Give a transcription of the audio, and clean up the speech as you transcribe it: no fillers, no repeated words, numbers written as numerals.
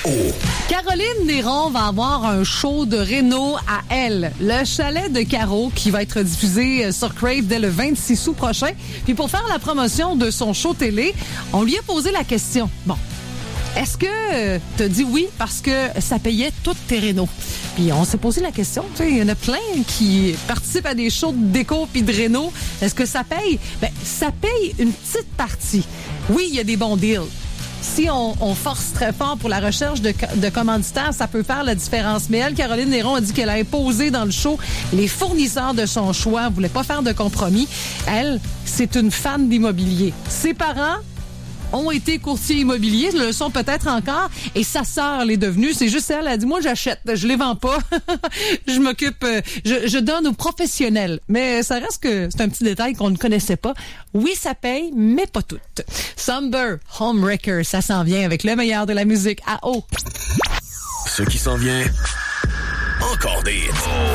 Caroline Néron va avoir un show de réno à elle. Le chalet de Caro qui va être diffusé sur Crave dès le 26 août prochain. Puis pour faire la promotion de son show télé, on lui a posé la question. Bon, est-ce que t'as dit oui parce que ça payait toutes tes rénos? Puis on s'est posé la question. Tu sais, il y en a plein qui participent à des shows de déco puis de réno. Est-ce que ça paye? Ben, ça paye une petite partie. Oui, il y a des bons deals. Si on force très fort pour la recherche de commanditaires, ça peut faire la différence. Mais elle, Caroline Néron, a dit qu'elle a imposé dans le show les fournisseurs de son choix. Elle voulait pas faire de compromis. Elle, c'est une fan d'immobilier. Ses parents ont été courtiers immobiliers, le sont peut-être encore, et sa sœur l'est devenue. C'est juste elle a dit, moi j'achète, je les vends pas, je m'occupe, je donne aux professionnels. Mais ça reste que c'est un petit détail qu'on ne connaissait pas. Oui, ça paye, mais pas tout. Somber, Homewrecker, ça s'en vient avec le meilleur de la musique à eau. Ce qui s'en vient, encore des hits.